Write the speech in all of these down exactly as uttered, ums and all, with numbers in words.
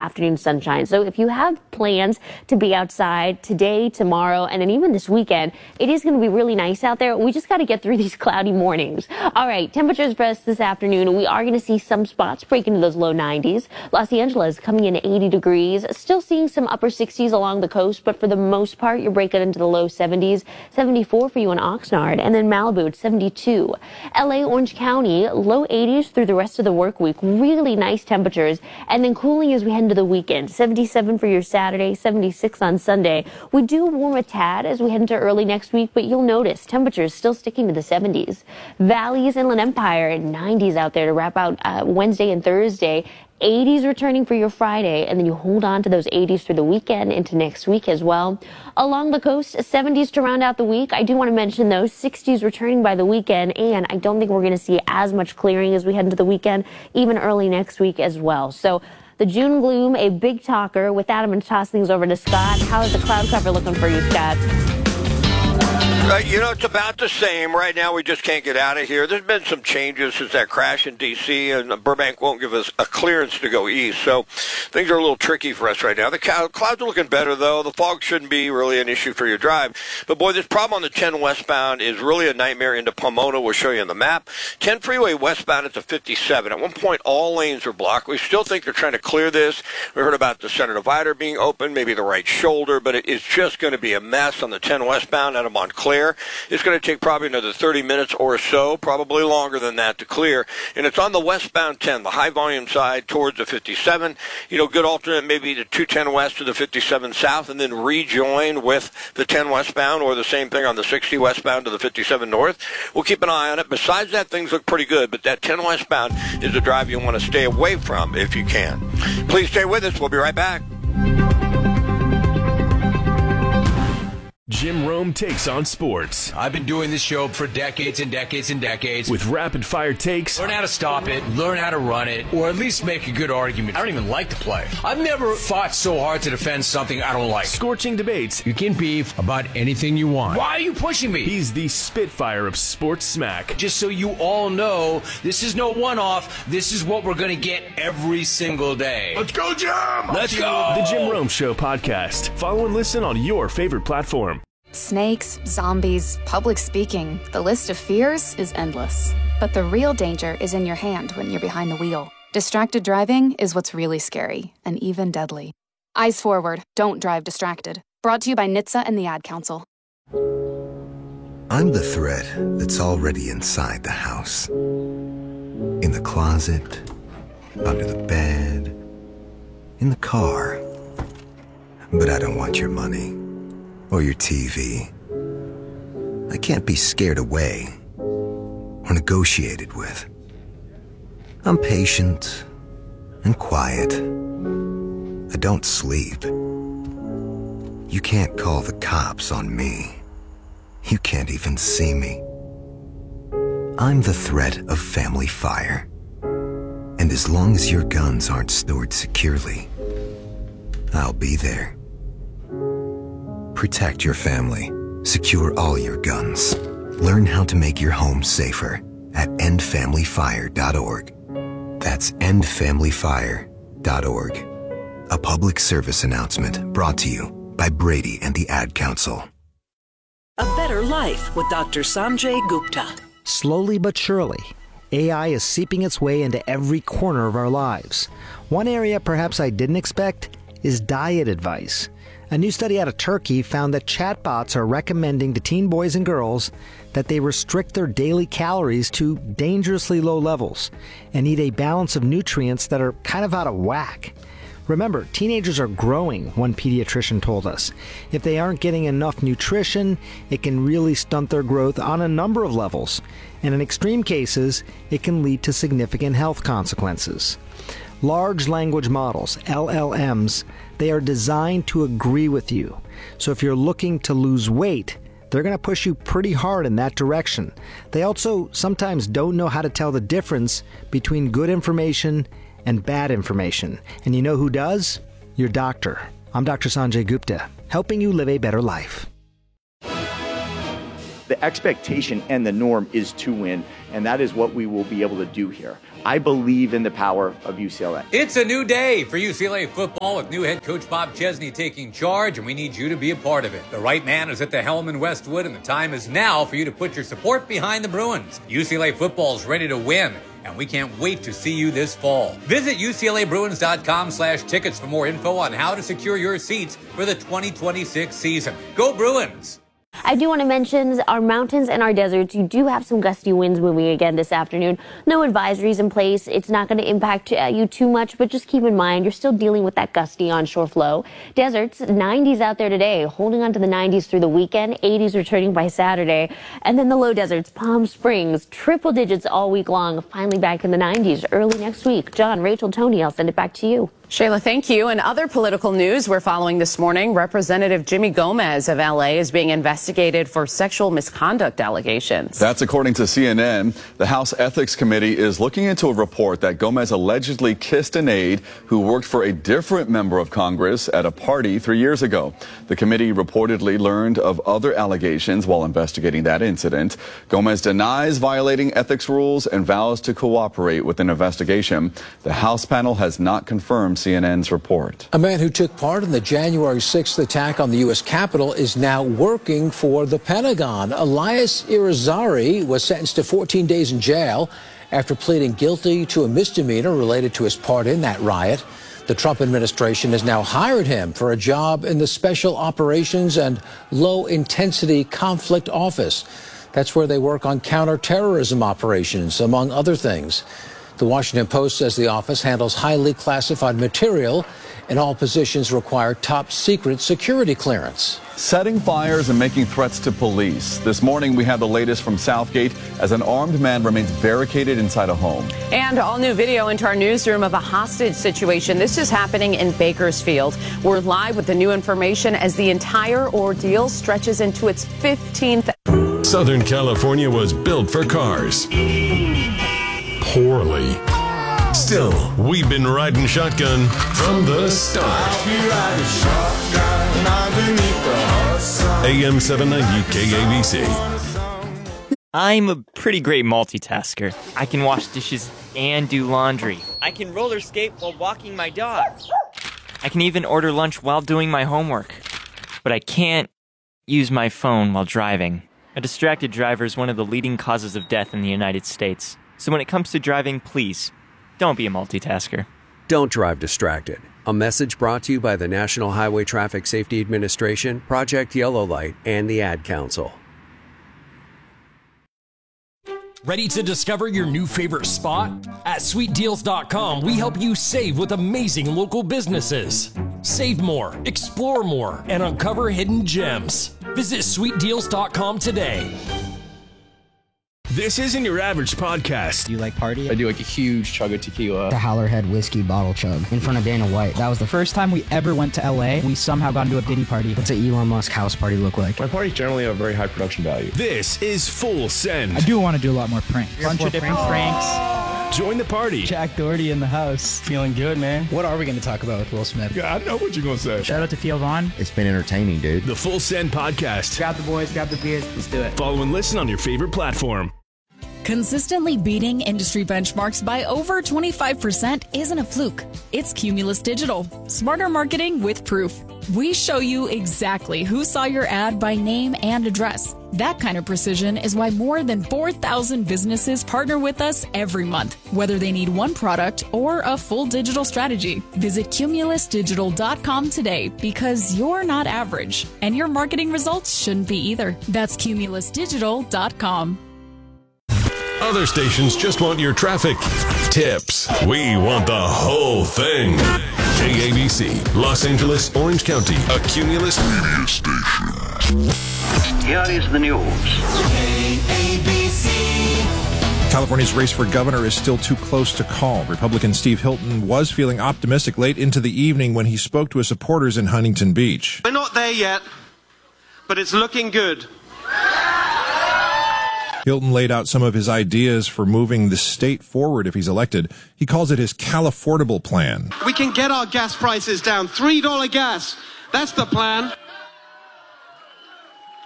afternoon sunshine. So if you have plans to be outside today, tomorrow, and then even this weekend, it is going to be really nice out there. We just got to get through these cloudy mornings. All right, temperatures for us this afternoon. We are going to see some spots break into those low nineties. Los Angeles coming in at eighty degrees. Still seeing some upper sixties along the coast, but for the most part, you're breaking into the low seventies. seventy-four for you in Oxnard, and then Malibu at seventy-two. L A, Orange County, low eighties through the rest of the work week. Really nice temperatures, and then cooling as we head into the weekend. seventy-seven for your Saturday, seventy-six on Sunday. We do warm a tad as we head into early next week, but you'll notice temperatures still sticking to the seventies. Valleys, Inland Empire at nineties out there to wrap out uh, Wednesday and Thursday. eighties returning for your Friday, and then you hold on to those eighties through the weekend into next week as well. Along the coast, seventies to round out the week. I do want to mention those sixties returning by the weekend, and I don't think we're going to see as much clearing as we head into the weekend, even early next week as well. So the June gloom, a big talker. With that, I'm going to toss things over to Scott. How is the cloud cover looking for you, Scott? Uh, you know, it's about the same. Right now, we just can't get out of here. There's been some changes since that crash in D C, and Burbank won't give us a clearance to go east. So things are a little tricky for us right now. The clouds are looking better, though. The fog shouldn't be really an issue for your drive. But, boy, this problem on the ten westbound is really a nightmare into Pomona. We'll show you on the map. ten freeway westbound at the fifty-seven. At one point, all lanes are blocked. We still think they're trying to clear this. We heard about the center divider being open, maybe the right shoulder, but it is just going to be a mess on the ten westbound out of Montclair. It's going to take probably another thirty minutes or so, probably longer than that to clear. And it's on the westbound ten, the high volume side towards the fifty-seven. You know, good alternate maybe the two ten west to the fifty-seven south and then rejoin with the ten westbound, or the same thing on the sixty westbound to the fifty-seven north. We'll keep an eye on it. Besides that, things look pretty good, but that ten westbound is a drive you want to stay away from if you can. Please stay with us. We'll be right back. Jim Rome takes on sports. I've been doing this show for decades and decades and decades. With rapid-fire takes. Learn how to stop it, learn how to run it, or at least make a good argument. I don't even like to play. I've never fought so hard to defend something I don't like. Scorching debates. You can beef about anything you want. Why are you pushing me? He's the Spitfire of sports smack. Just so you all know, this is no one-off. This is what we're going to get every single day. Let's go, Jim! Let's go! The Jim Rome Show podcast. Follow and listen on your favorite platform. Snakes, zombies, public speaking. The list of fears is endless. But the real danger is in your hand when you're behind the wheel. Distracted driving is what's really scary and even deadly. Eyes forward. Don't drive distracted. Brought to you by N H T S A and the Ad Council. I'm the threat that's already inside the house. In the closet, under the bed, in the car. But I don't want your money. Or your T V. I can't be scared away or negotiated with. I'm patient and quiet. I don't sleep. You can't call the cops on me. You can't even see me. I'm the threat of family fire. And as long as your guns aren't stored securely, I'll be there. Protect your family. Secure all your guns. Learn how to make your home safer at end family fire dot org. That's end family fire dot org. A public service announcement brought to you by Brady and the Ad Council. A better life with Doctor Sanjay Gupta. Slowly but surely, A I is seeping its way into every corner of our lives. One area perhaps I didn't expect is diet advice. A new study out of Turkey found that chatbots are recommending to teen boys and girls that they restrict their daily calories to dangerously low levels and eat a balance of nutrients that are kind of out of whack. Remember, teenagers are growing, one pediatrician told us. If they aren't getting enough nutrition, it can really stunt their growth on a number of levels. And in extreme cases, it can lead to significant health consequences. Large language models, L L Ms, they are designed to agree with you. So if you're looking to lose weight, they're going to push you pretty hard in that direction. They also sometimes don't know how to tell the difference between good information and bad information. And you know who does? Your doctor. I'm Doctor Sanjay Gupta, helping you live a better life. The expectation and the norm is to win, and that is what we will be able to do here. I believe in the power of U C L A. It's a new day for U C L A football with new head coach Bob Chesney taking charge, and we need you to be a part of it. The right man is at the helm in Westwood, and the time is now for you to put your support behind the Bruins. U C L A football is ready to win, and we can't wait to see you this fall. Visit U C L A Bruins dot com slash tickets for more info on how to secure your seats for the twenty twenty-six season. Go Bruins! I do want to mention our mountains and our deserts. You do have some gusty winds moving again this afternoon. No advisories in place. It's not going to impact uh, you too much, but just keep in mind you're still dealing with that gusty onshore flow. Deserts, nineties out there today, holding on to the nineties through the weekend, eighties returning by Saturday. And then the low deserts, Palm Springs, triple digits all week long, finally back in the nineties early next week. John, Rachel, Tony, I'll send it back to you. Shayla, thank you. And other political news we're following this morning, Representative Jimmy Gomez of L A is being investigated for sexual misconduct allegations. That's according to C N N. The House Ethics Committee is looking into a report that Gomez allegedly kissed an aide who worked for a different member of Congress at a party three years ago. The committee reportedly learned of other allegations while investigating that incident. Gomez denies violating ethics rules and vows to cooperate with an investigation. The House panel has not confirmed C N N's report. A man who took part in the January sixth attack on the U S Capitol is now working for the Pentagon. Elias Irizarry was sentenced to fourteen days in jail after pleading guilty to a misdemeanor related to his part in that riot. The Trump administration has now hired him for a job in the Special Operations and Low Intensity Conflict Office. That's where they work on counterterrorism operations, among other things. The Washington Post says the office handles highly classified material, and all positions require top secret security clearance. Setting fires and making threats to police. This morning we have the latest from Southgate as an armed man remains barricaded inside a home. And all new video into our newsroom of a hostage situation. This is happening in Bakersfield. We're live with the new information as the entire ordeal stretches into its fifteenth. Southern California was built for cars. Poorly. Still, we've been riding shotgun from the start. A M seven ninety K A B C. I'm a pretty great multitasker. I can wash dishes and do laundry. I can roller skate while walking my dog. I can even order lunch while doing my homework. But I can't use my phone while driving. A distracted driver is one of the leading causes of death in the United States. So when it comes to driving, please, don't be a multitasker. Don't drive distracted. A message brought to you by the National Highway Traffic Safety Administration, Project Yellow Light, and the Ad Council. Ready to discover your new favorite spot? At sweet deals dot com, we help you save with amazing local businesses. Save more, explore more, and uncover hidden gems. Visit sweet deals dot com today. This isn't your average podcast. Do you like party? I do like a huge chug of tequila. The Howlerhead whiskey bottle chug in front of Dana White. That was the first time we ever went to L A. We somehow got into a Diddy party. What's an Elon Musk house party look like? My parties generally have very high production value. This is Full Send. I do want to do a lot more pranks. A bunch of different pranks. Join the party. Jack Doherty in the house. Feeling good, man. What are we going to talk about with Will Smith? Yeah, I know what you're going to say. Shout out to Theo Vaughn. It's been entertaining, dude. The Full Send Podcast. Grab the boys, grab the beers. Let's do it. Follow and listen on your favorite platform. Consistently beating industry benchmarks by over twenty-five percent isn't a fluke. It's Cumulus Digital. Smarter marketing with proof. We show you exactly who saw your ad by name and address. That kind of precision is why more than four thousand businesses partner with us every month, whether they need one product or a full digital strategy. Visit cumulus digital dot com today because you're not average, and your marketing results shouldn't be either. That's cumulus digital dot com. Other stations just want your traffic tips. We want the whole thing. K A B C, Los Angeles, Orange County, a Cumulus media station. Here is the news. K A B C. California's race for governor is still too close to call. Republican Steve Hilton was feeling optimistic late into the evening when he spoke to his supporters in Huntington Beach. We're not there yet, but it's looking good. Hilton laid out some of his ideas for moving the state forward if he's elected. He calls it his Califordable plan. We can get our gas prices down. three dollars gas. That's the plan.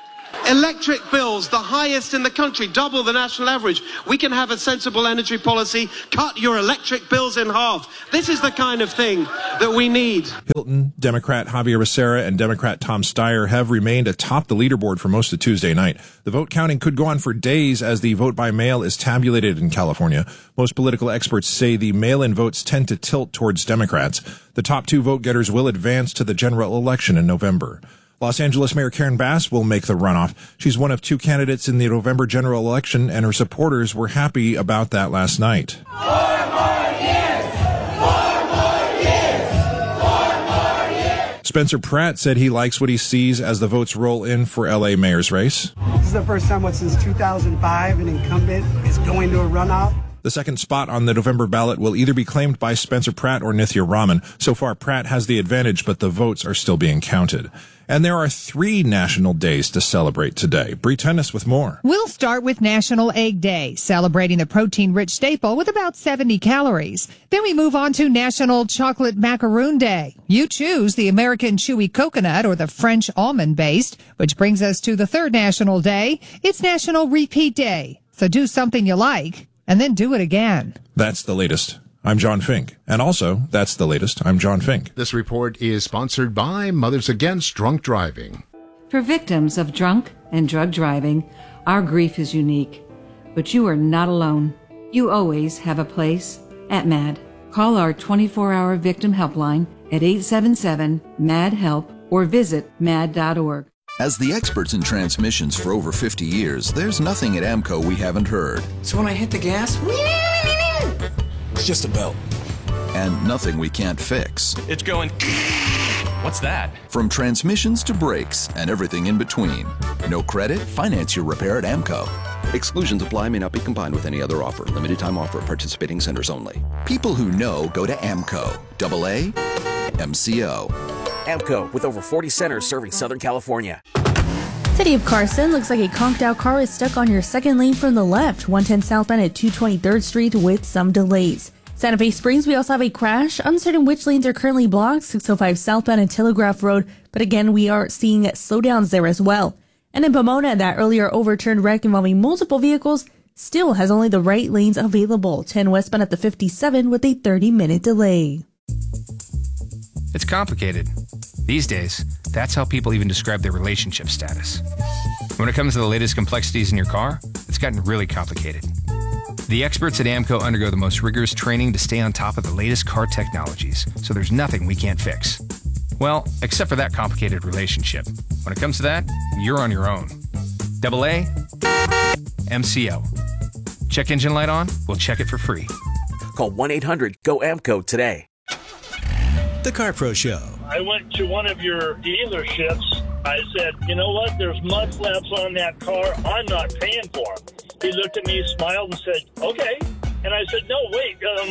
Electric bills, the highest in the country, double the national average. We can have a sensible energy policy, cut your electric bills in half. This is the kind of thing that we need. Hilton, Democrat Javier Becerra, and Democrat Tom Steyer have remained atop the leaderboard for most of Tuesday night. The vote counting could go on for days as the vote by mail is tabulated in California. Most political experts say the mail-in votes tend to tilt towards Democrats. The top two vote getters will advance to the general election in November. Los Angeles Mayor Karen Bass will make the runoff. She's one of two candidates in the November general election, and her supporters were happy about that last night. Four more years! Four more years! Four more years! Spencer Pratt said he likes what he sees as the votes roll in for L A mayor's race. This is the first time what, since two thousand five an incumbent is going to a runoff. The second spot on the November ballot will either be claimed by Spencer Pratt or Nithya Raman. So far, Pratt has the advantage, but the votes are still being counted. And there are three national days to celebrate today. Bree Tennis with more. We'll start with National Egg Day, celebrating the protein-rich staple with about seventy calories. Then we move on to National Chocolate Macaroon Day. You choose the American Chewy Coconut or the French Almond-based, which brings us to the third national day. It's National Repeat Day. So do something you like, and then do it again. That's the latest. I'm John Fink. And also, that's the latest. I'm John Fink. This report is sponsored by Mothers Against Drunk Driving. For victims of drunk and drug driving, our grief is unique. But you are not alone. You always have a place at MAD. Call our twenty-four hour victim helpline at eight seven seven, M A D, HELP or visit mad dot org. As the experts in transmissions for over fifty years, there's nothing at AMCO we haven't heard. So when I hit the gas, it's just a belt. And nothing we can't fix. It's going. What's that? From transmissions to brakes and everything in between. No credit? Finance your repair at AMCO. Exclusions apply, may not be combined with any other offer. Limited time offer, participating centers only. People who know go to AMCO. Double A, M C O. AMCO, with over forty centers serving Southern California. City of Carson, looks like a conked out car is stuck on your second lane from the left, one ten southbound at two twenty-third Street with some delays. Santa Fe Springs, we also have a crash. Uncertain which lanes are currently blocked, six oh five southbound at Telegraph Road, but again, we are seeing slowdowns there as well. And in Pomona, that earlier overturned wreck involving multiple vehicles still has only the right lanes available, ten westbound at the fifty-seven with a thirty minute delay. It's complicated. These days, that's how people even describe their relationship status. When it comes to the latest complexities in your car, it's gotten really complicated. The experts at AMCO undergo the most rigorous training to stay on top of the latest car technologies, so there's nothing we can't fix. Well, except for that complicated relationship. When it comes to that, you're on your own. Double A, M C O. Check engine light on? We'll check it for free. Call one eight hundred G O A M C O today. The CarPro Show. I went to one of your dealerships. I said, you know what? There's mud flaps on that car. I'm not paying for them. He looked at me, smiled, and said, okay. And I said, no, wait. Um,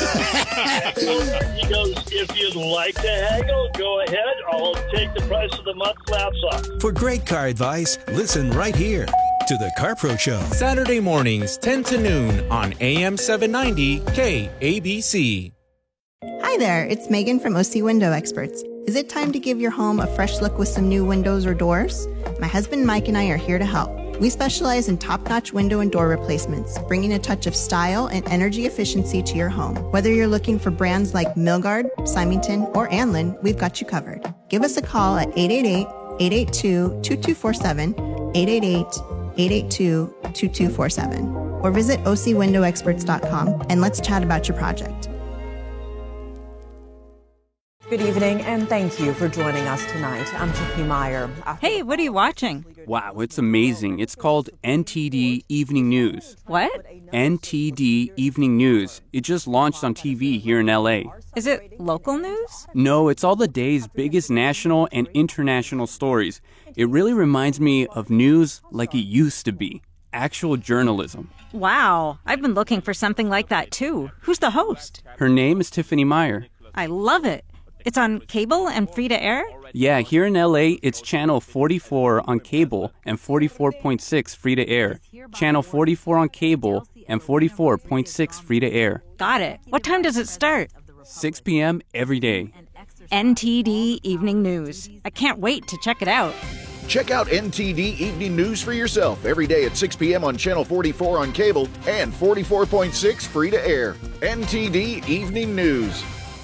he goes, if you'd like to haggle, go ahead. I'll take the price of the mud flaps off. For great car advice, listen right here to the CarPro Show. Saturday mornings, ten to noon on A M seven ninety K A B C. Hi there, it's Megan from O C Window Experts. Is it time to give your home a fresh look with some new windows or doors? My husband Mike and I are here to help. We specialize in top-notch window and door replacements, bringing a touch of style and energy efficiency to your home. Whether you're looking for brands like Milgard, Symington, or Anlin, we've got you covered. Give us a call at eight eight eight, eight eight two, two two four seven, eight eight eight, eight eight two, two two four seven, or visit O C window experts dot com and let's chat about your project. Good evening, and thank you for joining us tonight. I'm Tiffany Meyer. Hey, what are you watching? Wow, it's amazing. It's called N T D Evening News. What? N T D Evening News. It just launched on T V here in L A. Is it local news? No, it's all the day's biggest national and international stories. It really reminds me of news like it used to be. Actual journalism. Wow, I've been looking for something like that too. Who's the host? Her name is Tiffany Meyer. I love it. It's on cable and free to air? Yeah, here in L A, it's channel forty-four on cable and forty-four point six free to air. Channel forty-four on cable and forty-four point six free to air. Got it. What time does it start? six p.m. every day. N T D Evening News. I can't wait to check it out. Check out N T D Evening News for yourself every day at six p.m. on Channel forty-four on cable and forty-four point six free to air. N T D Evening News.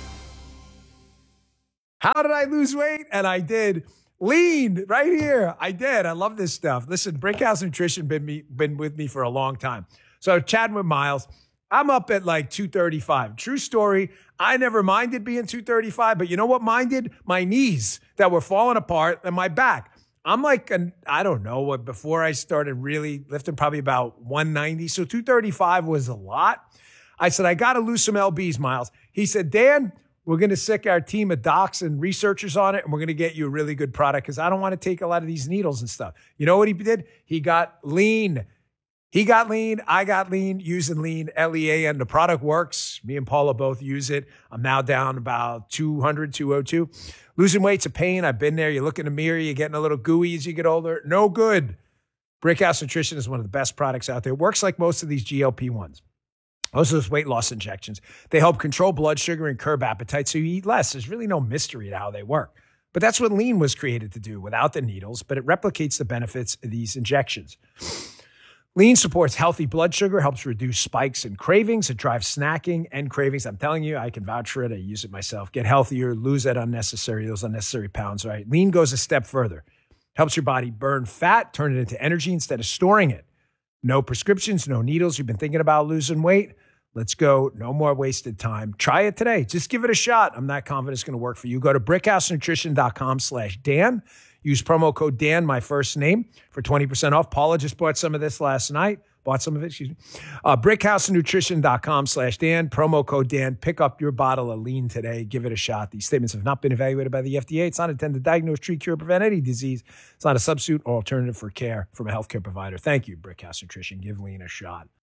How did I lose weight? And I did. Lean right here. I did. I love this stuff. Listen, Brickhouse Nutrition been me been with me for a long time. So chatting with Miles, I'm up at like two thirty-five. True story. I never minded being two thirty-five, but you know what minded? My knees that were falling apart and my back. I'm like, an, I don't know what, before I started really lifting, probably about one ninety. So two thirty-five was a lot. I said, I got to lose some L Bs, Miles. He said, Dan, we're going to sick our team of docs and researchers on it, and we're going to get you a really good product because I don't want to take a lot of these needles and stuff. You know what he did? He got lean. He got lean. I got lean using lean, L E A N. The product works. Me and Paula both use it. I'm now down about two hundred, two oh two. Losing weight's a pain. I've been there. You look in the mirror, you're getting a little gooey as you get older. No good. Brickhouse Nutrition is one of the best products out there. It works like most of these G L P ones. Most of those weight loss injections. They help control blood sugar and curb appetite so you eat less. There's really no mystery to how they work. But that's what lean was created to do without the needles, but it replicates the benefits of these injections. Lean supports healthy blood sugar, helps reduce spikes and cravings. It drives snacking and cravings. I'm telling you, I can vouch for it. I use it myself. Get healthier, lose that unnecessary, those unnecessary pounds, right? Lean goes a step further. Helps your body burn fat, turn it into energy instead of storing it. No prescriptions, no needles. You've been thinking about losing weight? Let's go. No more wasted time. Try it today. Just give it a shot. I'm not confident it's going to work for you. Go to brickhousenutrition.com slash Dan. Use promo code Dan, my first name, for twenty percent off. Paula just bought some of this last night. Bought some of it, excuse me. Uh, brickhousenutrition.com slash Dan. Promo code Dan. Pick up your bottle of lean today. Give it a shot. These statements have not been evaluated by the F D A. It's not intended to diagnose, treat, cure, prevent any disease. It's not a substitute or alternative for care from a healthcare provider. Thank you, Brickhouse Nutrition. Give lean a shot.